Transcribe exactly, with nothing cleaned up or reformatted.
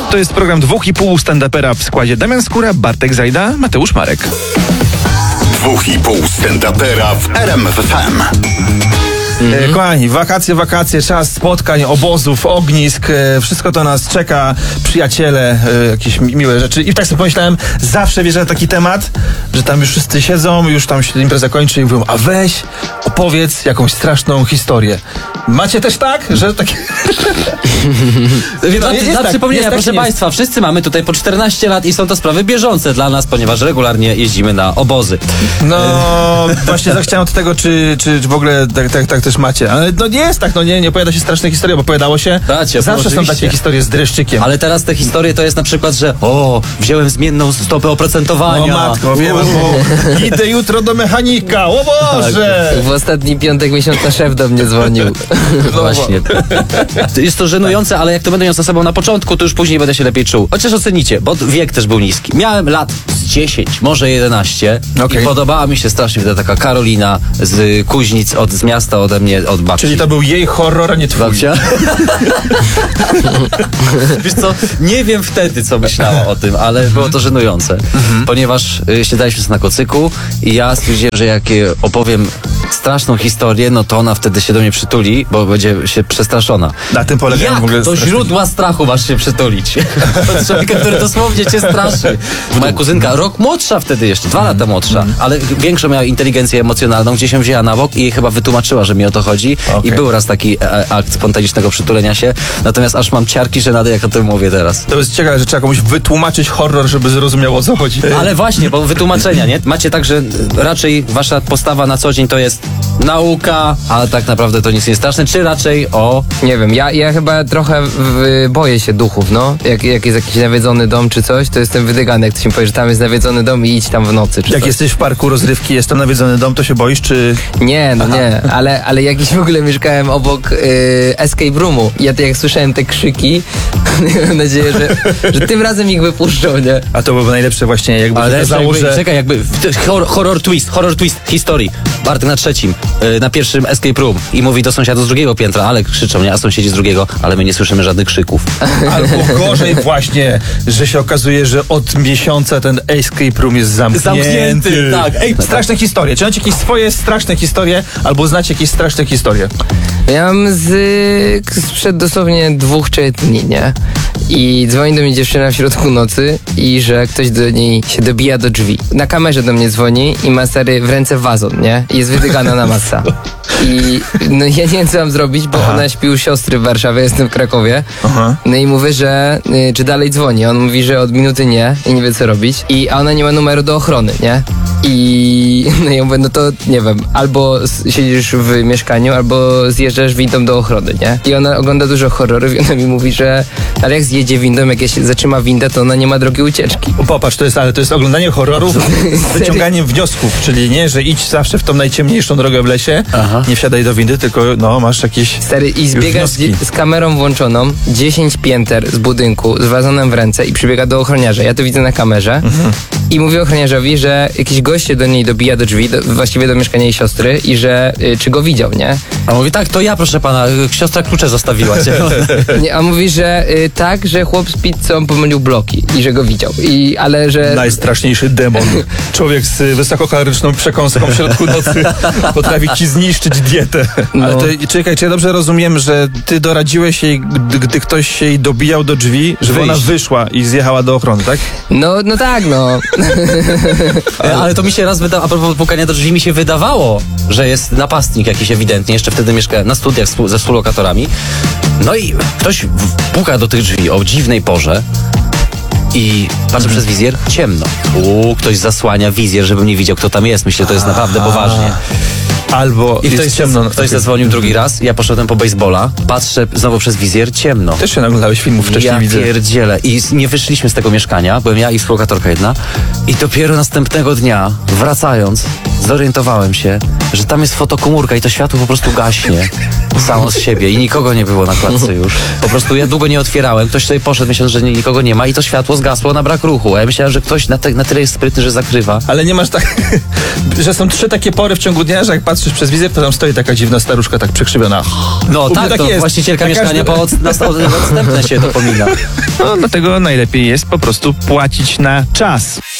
To jest program dwóch i pół stand-upera w składzie Damian Skóra, Bartek Zajda, Mateusz Marek. Dwóch i pół stand-upera w R M F M. Mhm. Kochani, wakacje, wakacje, czas spotkań, obozów, ognisk, e, wszystko to nas czeka, przyjaciele, e, jakieś mi- miłe rzeczy. I tak sobie pomyślałem, zawsze wierzę na taki temat, że tam już wszyscy siedzą, już tam się impreza kończy i mówią, a weź, opowiedz jakąś straszną historię. Macie też tak, że takie... Dla, jest dla tak, przypomnienia, jest tak, proszę jest. Państwa, wszyscy mamy tutaj po czternaście lat i są to sprawy bieżące dla nas, ponieważ regularnie jeździmy na obozy. No, właśnie zachciałem od tego, czy, czy, czy w ogóle tak, tak, tak też macie. Ale no nie jest tak, no nie, nie opowiada się straszne historie, bo opowiadało się. Dacie, Zawsze są oczywiście. takie historie z dreszczykiem. Ale teraz te historie to jest na przykład, że o, wziąłem zmienną stopę oprocentowania. O matko, wiem, bo idę jutro do mechanika, o Boże! W ostatni piątek miesiąca szef do mnie dzwonił. No właśnie. Jest to żenujące, ale jak to będę niosł ze sobą na początku, to już później będę się lepiej czuł. Chociaż ocenicie, bo wiek też był niski. Miałem lat z dziesięć, może jedenaście Okej. i podobała mi się strasznie ta taka Karolina z Kuźnic, od, z miasta ode mnie, od babci. Czyli to był jej horror, a nie twój. Babcia? Wiesz co, nie wiem wtedy, co myślała o tym, ale było to żenujące, ponieważ y, siadaliśmy sobie na kocyku i ja stwierdziłem, że jak y, opowiem straszną historię, no to ona wtedy się do mnie przytuli, bo będzie się przestraszona. Na tym polegają Jak w ogóle do straszne- źródła strachu masz się przytulić? Od człowieka, który dosłownie cię straszy. Moja kuzynka, rok młodsza wtedy jeszcze, dwa lata młodsza, ale większą miała inteligencję emocjonalną, gdzie się wzięła na bok i jej chyba wytłumaczyła, że mi o to chodzi. Okej. I był raz taki e, akt spontanicznego przytulenia się. Natomiast aż mam ciarki, że nade jak o tym mówię teraz. To jest ciekawe, że trzeba komuś wytłumaczyć horror, żeby zrozumiał, o co chodzi. Ale właśnie, bo wytłumaczenia, nie? Macie tak, że raczej wasza postawa na co dzień to jest nauka, ale tak naprawdę to nic nie jest straszne, czy raczej o... Nie wiem, ja, ja chyba trochę w, boję się duchów, no. Jak, jak jest jakiś nawiedzony dom czy coś, to jestem wydygany, jak ktoś mi powie, że tam jest nawiedzony dom i idź tam w nocy czy Jak coś. jesteś w parku rozrywki, jest tam nawiedzony dom, to się boisz, czy... Nie, no nie, ale, ale jakiś w ogóle mieszkałem obok y, escape roomu. Ja to jak słyszałem te krzyki, mam nadzieję, że, że tym razem ich wypuszczą, nie? A to byłoby najlepsze właśnie, jakby się Ale okazało, jakby, że... czekaj, jakby horror, horror twist, horror twist historii. Bartek na trzecim, y, na pierwszym escape room i mówi do sąsiadów z drugiego piętra, ale krzyczą, nie? A sąsiedzi z drugiego, ale my nie słyszymy żadnych krzyków. Albo gorzej właśnie, że się okazuje, że od miesiąca ten escape room jest zamknięty. Zamknięty, tak. Ej, Straszne historie. Czy macie jakieś swoje straszne historie, albo znacie jakieś straszne historie? Ja mam z, sprzed dosłownie dwóch, trzech dni, nie? I dzwoni do mnie dziewczyna w środku nocy i że ktoś do niej się dobija do drzwi. Na kamerze do mnie dzwoni i ma stary w ręce wazon, nie? I jest wydygana na masa. I no ja nie wiem, co mam zrobić, bo Aha. ona śpi u siostry w Warszawie, jestem w Krakowie. Aha. No i mówię, że y, czy dalej dzwoni. On mówi, że od minuty nie i nie wie, co robić. I, a ona nie ma numeru do ochrony, nie? I no ja mówię, no to nie wiem, albo s- siedzisz w mieszkaniu, albo zjeżdżasz windą do ochrony, nie? I ona ogląda dużo horrorów i ona mi mówi, że ale jak zjedzie windą, jak się zatrzyma winda, to ona nie ma drogi ucieczki. O, popatrz, to jest, ale to jest oglądanie horrorów z wyciąganiem wniosków, czyli nie, że idź zawsze w tą najciemniejszą drogę w lesie, Aha. nie wsiadaj do windy, tylko no, masz jakieś... Stary, i zbiega z, wnioski. z kamerą włączoną, dziesięć pięter z budynku, z wazonem w ręce i przybiega do ochroniarza. Ja to widzę na kamerze. Mhm. I mówi ochroniarzowi, że jakiś gość się do niej dobija do drzwi, do, właściwie do mieszkania jej siostry i że y, czy go widział, nie? A mówi, tak, to ja, proszę pana, y, siostra klucze zostawiła cię. nie a mówi, że y, tak, że chłop z pizzą pomylił bloki i że go widział. I, ale że... Najstraszniejszy demon. Człowiek z wysokokaloryczną przekąską w środku nocy potrafi ci zniszczyć dietę. No. Ale to, czekaj, czy ja dobrze rozumiem, że ty doradziłeś jej, gdy, gdy ktoś się jej dobijał do drzwi, żeby Wyjść. ona wyszła i zjechała do ochrony, tak? No, no tak, no. E, Ale to mi się raz wydawało, a propos pukania do drzwi, mi się wydawało, że jest napastnik jakiś ewidentnie. Jeszcze wtedy mieszkałem na studiach współ- ze współlokatorami. No i ktoś w- puka do tych drzwi o dziwnej porze i patrzę przez wizjer, ciemno. U, ktoś zasłania wizjer, żebym nie widział, kto tam jest. Myślę, to jest naprawdę poważnie. Albo I jest ktoś, ciemno. ktoś zadzwonił drugi raz, ja poszedłem po baseballa, patrzę znowu przez wizjer, ciemno. Też się naglądałeś filmów wcześniej, Ja widzę. pierdzielę. I z- nie wyszliśmy z tego mieszkania, byłem ja i współlokatorka jedna. I dopiero następnego dnia, wracając, zorientowałem się, że tam jest fotokomórka i to światło po prostu gaśnie samo z siebie i nikogo nie było na klatce już. Po prostu ja długo nie otwierałem, ktoś sobie poszedł, myśląc, że nie- nikogo nie ma i to światło zgasło na brak ruchu. A ja myślałem, że ktoś na, te, na tyle jest sprytny, że zakrywa. Ale nie masz tak, że są trzy takie pory w ciągu dnia, że jak patrzysz przez wizjer, to tam stoi taka dziwna staruszka, tak przekrzywiona. No U mnie tak, tak to jest. właścicielka Na mieszkania każdym- po od, na, odstępne się dopomina. No, dlatego najlepiej jest po prostu płacić na czas.